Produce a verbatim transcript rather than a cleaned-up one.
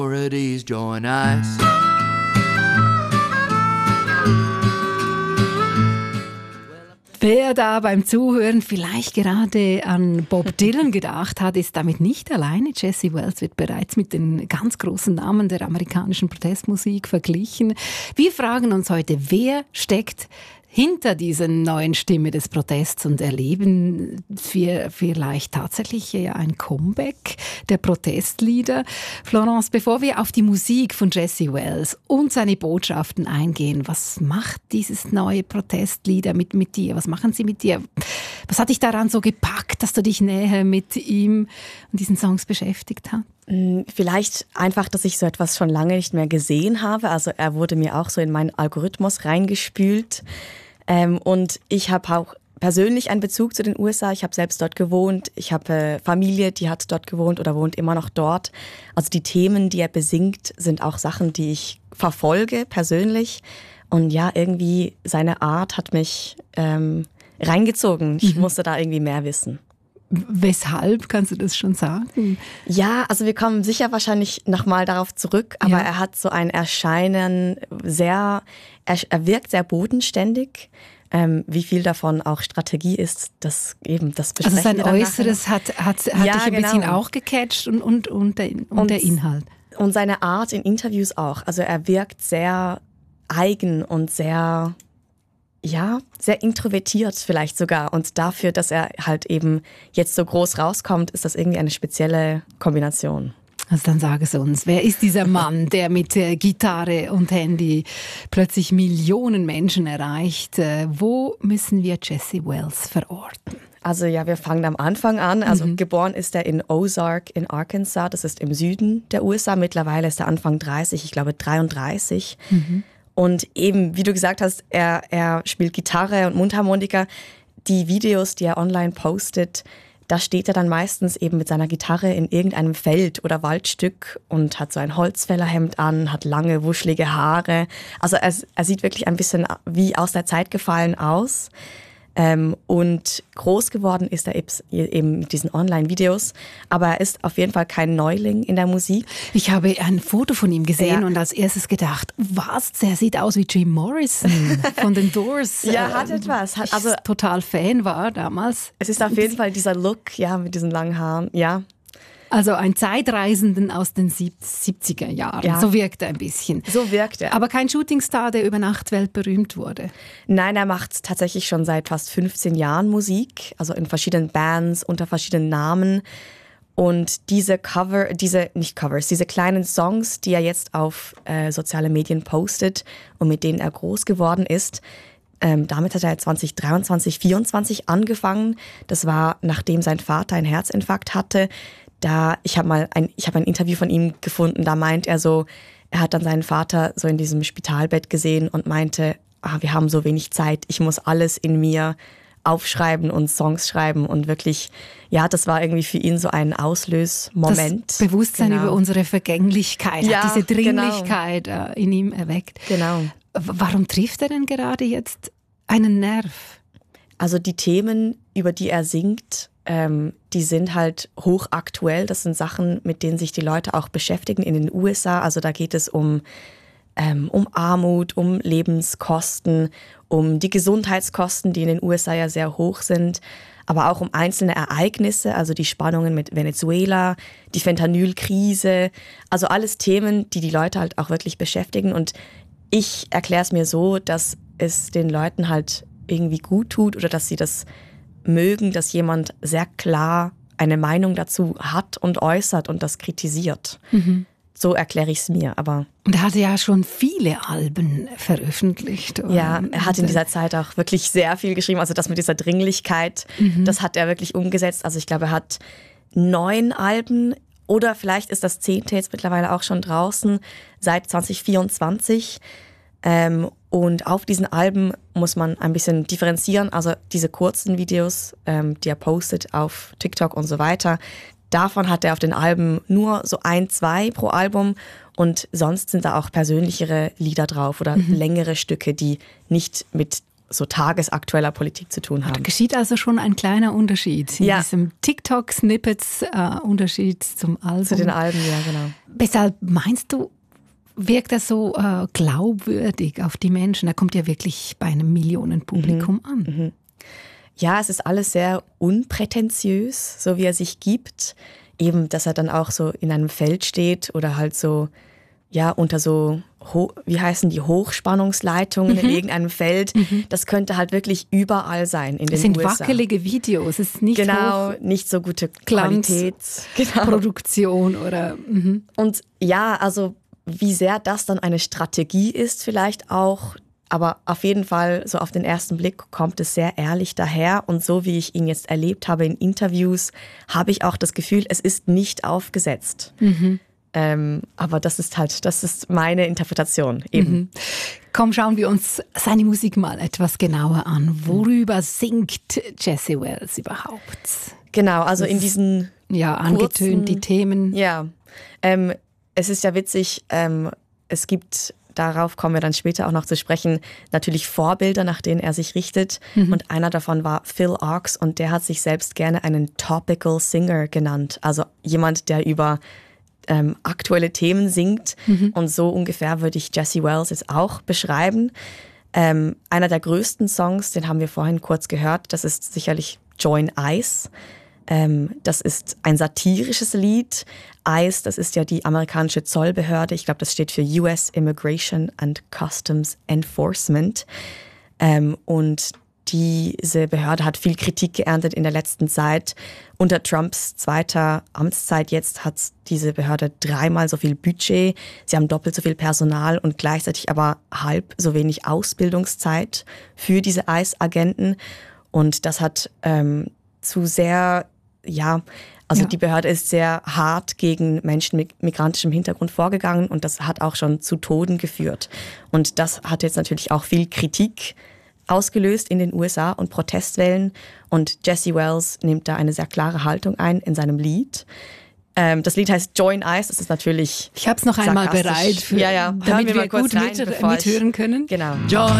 Join us. Wer da beim Zuhören vielleicht gerade an Bob Dylan gedacht hat, ist damit nicht alleine. Jesse Wells wird bereits mit den ganz großen Namen der amerikanischen Protestmusik verglichen. Wir fragen uns heute, wer steckt hinter dieser neuen Stimme des Protests und erleben wir vielleicht tatsächlich ein Comeback der Protestlieder. Florence, bevor wir auf die Musik von Jesse Wells und seine Botschaften eingehen, was macht dieses neue Protestlieder mit, mit dir? Was machen sie mit dir? Was hat dich daran so gepackt, dass du dich näher mit ihm und diesen Songs beschäftigt hast? Vielleicht einfach, dass ich so etwas schon lange nicht mehr gesehen habe. Also er wurde mir auch so in meinen Algorithmus reingespült. Ähm, und ich habe auch persönlich einen Bezug zu den U S A. Ich habe selbst dort gewohnt. Ich habe äh, Familie, die hat dort gewohnt oder wohnt immer noch dort. Also die Themen, die er besingt, sind auch Sachen, die ich verfolge persönlich. Und ja, irgendwie seine Art hat mich ähm, reingezogen. Ich mhm. musste da irgendwie mehr wissen. Weshalb, kannst du das schon sagen? Ja, also wir kommen sicher wahrscheinlich nochmal darauf zurück, aber ja. Er hat so ein Erscheinen, sehr, er, er wirkt sehr bodenständig. Ähm, wie viel davon auch Strategie ist, das eben, das besprechen Also sein wir dann Äußeres hat, hat, hat ja, dich ein genau. bisschen auch gecatcht und, und, und, der, und, und der Inhalt. Und seine Art in Interviews auch. Also er wirkt sehr eigen und sehr... Ja, sehr introvertiert vielleicht sogar. Und dafür, dass er halt eben jetzt so groß rauskommt, ist das irgendwie eine spezielle Kombination. Also dann sag es uns, wer ist dieser Mann, der mit äh, Gitarre und Handy plötzlich Millionen Menschen erreicht? Äh, wo müssen wir Jesse Wells verorten? Also ja, wir fangen am Anfang an. Also mhm. geboren ist er in Ozark in Arkansas, das ist im Süden der U S A. Mittlerweile ist er Anfang dreißig, ich glaube dreiunddreißig. Mhm. Und eben, wie du gesagt hast, er, er spielt Gitarre und Mundharmonika. Die Videos, die er online postet, da steht er dann meistens eben mit seiner Gitarre in irgendeinem Feld oder Waldstück und hat so ein Holzfällerhemd an, hat lange, wuschelige Haare. Also er, er sieht wirklich ein bisschen wie aus der Zeit gefallen aus. Ähm, und groß geworden ist er eben mit diesen Online-Videos, aber er ist auf jeden Fall kein Neuling in der Musik. Ich habe ein Foto von ihm gesehen ja. und als erstes gedacht, was, der sieht aus wie Jim Morrison von den Doors. Ja, hat etwas. Hat, also ich total Fan war damals. Es ist auf jeden Fall dieser Look, ja, mit diesen langen Haaren, ja. Also ein Zeitreisenden aus den siebziger Jahren. Ja. So wirkt er ein bisschen. So wirkt er. Aber kein Shootingstar, der über Nacht weltberühmt wurde. Nein, er macht tatsächlich schon seit fast fünfzehn Jahren Musik. Also in verschiedenen Bands, unter verschiedenen Namen. Und diese Cover, diese, nicht Covers, diese kleinen Songs, die er jetzt auf äh, soziale Medien postet und mit denen er groß geworden ist, Ähm, damit hat er zwanzig dreiundzwanzig, vierundzwanzig angefangen. Das war, nachdem sein Vater einen Herzinfarkt hatte. Da, ich habe mal ein, ich habe ein Interview von ihm gefunden, da meint er so, er hat dann seinen Vater so in diesem Spitalbett gesehen und meinte, ah, wir haben so wenig Zeit, ich muss alles in mir aufschreiben und Songs schreiben und wirklich, ja, das war irgendwie für ihn so ein Auslösmoment. Das Bewusstsein genau. über unsere Vergänglichkeit, ja, hat diese Dringlichkeit genau. in ihm erweckt. Genau. Warum trifft er denn gerade jetzt einen Nerv? Also die Themen, über die er singt, ähm, die sind halt hochaktuell. Das sind Sachen, mit denen sich die Leute auch beschäftigen in den U S A. Also da geht es um, ähm, um Armut, um Lebenskosten, um die Gesundheitskosten, die in den U S A ja sehr hoch sind, aber auch um einzelne Ereignisse, also die Spannungen mit Venezuela, die Fentanyl-Krise, also alles Themen, die die Leute halt auch wirklich beschäftigen. Und ich erkläre es mir so, dass es den Leuten halt irgendwie gut tut oder dass sie das mögen, dass jemand sehr klar eine Meinung dazu hat und äußert und das kritisiert. Mhm. So erkläre ich es mir. Aber und er hatte ja schon viele Alben veröffentlicht. Oder? Ja, er hat in dieser Zeit auch wirklich sehr viel geschrieben. Also das mit dieser Dringlichkeit, mhm. das hat er wirklich umgesetzt. Also ich glaube, er hat neun Alben oder vielleicht ist das zehnte jetzt mittlerweile auch schon draußen seit zwanzig vierundzwanzig. Ähm, und auf diesen Alben muss man ein bisschen differenzieren. Also diese kurzen Videos, ähm, die er postet auf TikTok und so weiter, davon hat er auf den Alben nur so ein, zwei pro Album. Und sonst sind da auch persönlichere Lieder drauf oder mhm. längere Stücke, die nicht mit so tagesaktueller Politik zu tun haben. Da geschieht also schon ein kleiner Unterschied in ja. diesem TikTok-Snippets, äh, Unterschied zum Album. Zu den Alben, ja, genau. Weshalb meinst du, wirkt das so äh, glaubwürdig auf die Menschen? Da kommt ja wirklich bei einem Millionenpublikum mhm. an. Mhm. Ja, es ist alles sehr unprätentiös, so wie er sich gibt. Eben, dass er dann auch so in einem Feld steht oder halt so, ja, unter so, wie heißen die, Hochspannungsleitungen mhm. in irgendeinem Feld. Mhm. Das könnte halt wirklich überall sein in den es sind U S A. Wackelige Videos, es ist nicht genau, nicht so gute Qualität. Genau. Produktion oder. Mhm. Und ja, also wie sehr das dann eine Strategie ist vielleicht auch, aber auf jeden Fall so auf den ersten Blick kommt es sehr ehrlich daher und so wie ich ihn jetzt erlebt habe in Interviews, habe ich auch das Gefühl, es ist nicht aufgesetzt. Mhm. Ähm, aber das ist halt, das ist meine Interpretation eben. Mhm. Komm, schauen wir uns seine Musik mal etwas genauer an. Worüber singt Jessie Wells überhaupt? Genau, also in diesen ja angetönt kurzen, die Themen. Ja, ähm, es ist ja witzig, ähm, es gibt, darauf kommen wir dann später auch noch zu sprechen, natürlich Vorbilder, nach denen er sich richtet. Mhm. Und einer davon war Phil Ochs und der hat sich selbst gerne einen Topical Singer genannt. Also jemand, der über ähm, aktuelle Themen singt. Mhm. Und so ungefähr würde ich Jessie Wells jetzt auch beschreiben. Ähm, einer der größten Songs, den haben wir vorhin kurz gehört, das ist sicherlich Join ICE. Ähm, das ist ein satirisches Lied. ICE, das ist ja die amerikanische Zollbehörde. Ich glaube, das steht für U S Immigration and Customs Enforcement. Ähm, und diese Behörde hat viel Kritik geerntet in der letzten Zeit. Unter Trumps zweiter Amtszeit jetzt hat diese Behörde dreimal so viel Budget. Sie haben doppelt so viel Personal und gleichzeitig aber halb so wenig Ausbildungszeit für diese ICE-Agenten. Und das hat ähm, zu sehr, ja, also ja. die Behörde ist sehr hart gegen Menschen mit migrantischem Hintergrund vorgegangen und das hat auch schon zu Toten geführt. Und das hat jetzt natürlich auch viel Kritik ausgelöst in den U S A und Protestwellen. Und Jessie Wells nimmt da eine sehr klare Haltung ein in seinem Lied. Ähm, das Lied heißt Join ICE, das ist natürlich Ich habe es noch einmal bereit, für, ja, ja. damit wir, wir gut rein, mit, mithören können. Genau. Join